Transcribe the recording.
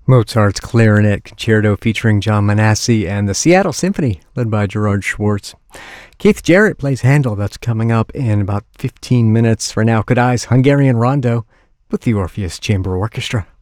Mozart's Clarinet Concerto featuring John Manassi and the Seattle Symphony led by Gerard Schwartz. Keith Jarrett plays Handel. That's coming up in about 15 minutes. For now, Kodály's Hungarian Rondo with the Orpheus Chamber Orchestra.